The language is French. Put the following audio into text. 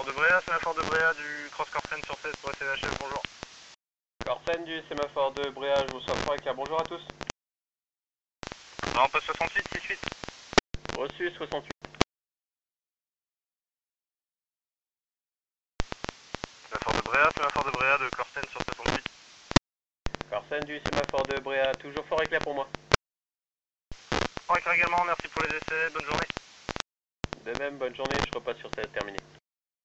Sémaphore de Bréa, sémaphore de Bréa du Cross Corsen sur 16 pour SVHF, bonjour. Corsen du sémaphore de Bréa, je vous sois franc et bonjour à tous. Non, poste 68, 68. Reçu 68. Sémaphore de Bréa de Corsen sur 68. Corsen du sémaphore de Bréa, toujours fort et clair pour moi. Fort et clair également, merci pour les essais, bonne journée. De même, bonne journée, je repasse sur cette terminée.